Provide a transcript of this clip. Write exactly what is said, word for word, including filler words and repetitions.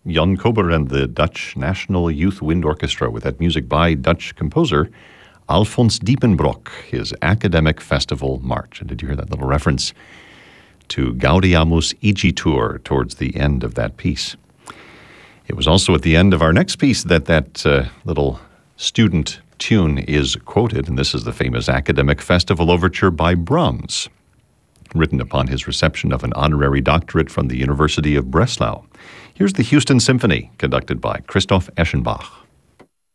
Jan Kober and the Dutch National Youth Wind Orchestra with that music by Dutch composer Alfons Diepenbrock, his Academic Festival March. And did you hear that little reference to Gaudeamus Igitur towards the end of that piece? It was also at the end of our next piece that that uh, little student tune is quoted, and this is the famous Academic Festival Overture by Brahms, written upon his reception of an honorary doctorate from the University of Breslau. Here's the Houston Symphony, conducted by Christoph Eschenbach.